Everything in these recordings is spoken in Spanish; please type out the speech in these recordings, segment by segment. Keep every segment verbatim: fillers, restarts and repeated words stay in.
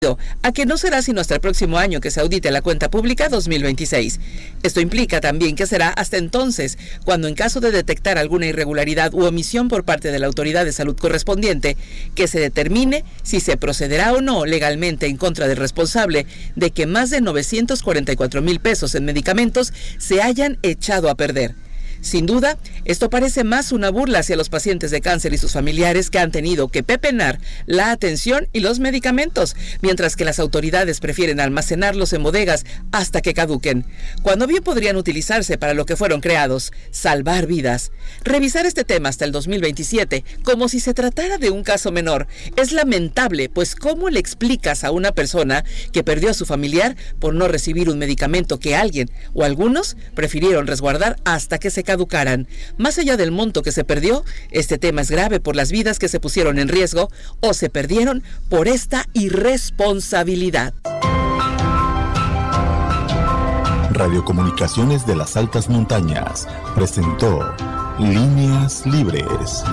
a que no será sino hasta el próximo año que se audite la cuenta pública dos mil veintiséis. Esto implica también que será hasta entonces cuando, en caso de detectar alguna irregularidad u omisión por parte de la autoridad de salud correspondiente, que se determine si se procederá o no legalmente en contra del responsable de que más de novecientos cuarenta y cuatro mil pesos en medicamentos se hayan echado a perder. Sin duda, esto parece más una burla hacia los pacientes de cáncer y sus familiares, que han tenido que pepenar la atención y los medicamentos, mientras que las autoridades prefieren almacenarlos en bodegas hasta que caduquen, cuando bien podrían utilizarse para lo que fueron creados: salvar vidas. Revisar este tema hasta el dos mil veintisiete como si se tratara de un caso menor es lamentable, pues ¿cómo le explicas a una persona que perdió a su familiar por no recibir un medicamento que alguien o algunos prefirieron resguardar hasta que se caducaran? Más allá del monto que se perdió, este tema es grave por las vidas que se pusieron en riesgo o se perdieron por esta irresponsabilidad. Radiocomunicaciones de las Altas Montañas presentó Líneas Libres.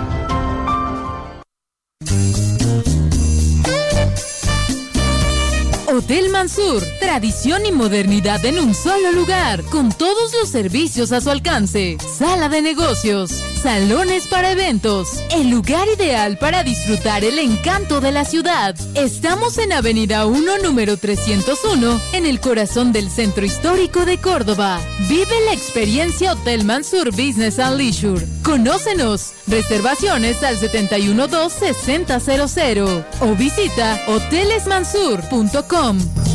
Hotel Mansur, tradición y modernidad en un solo lugar, con todos los servicios a su alcance. Sala de negocios, salones para eventos, el lugar ideal para disfrutar el encanto de la ciudad. Estamos en Avenida uno, número trescientos uno, en el corazón del centro histórico de Córdoba. Vive la experiencia Hotel Mansur Business and Leisure. Conócenos. Reservaciones al setenta y uno dos, sesenta cero cero o visita hoteles mansur punto com.